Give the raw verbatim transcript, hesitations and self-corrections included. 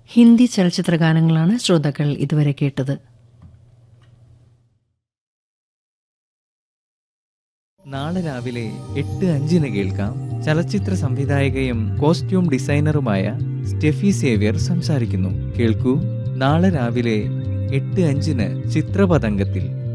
ഹിന്ദി ചലച്ചിത്ര ഗാനങ്ങളാണ് ശ്രോതാക്കൾ ഇതുവരെ കേട്ടത്. നാളെ രാവിലെ എട്ട് അഞ്ചിന് കേൾക്കാം ചലച്ചിത്ര സംവിധായകയും കോസ്റ്റ്യൂം ഡിസൈനറുമായ സ്റ്റെഫി സേവ്യർ സംസാരിക്കുന്നു. കേൾക്കൂ നാളെ രാവിലെ എട്ട് അഞ്ചിന് ചിത്രപതംഗത്തിൽ.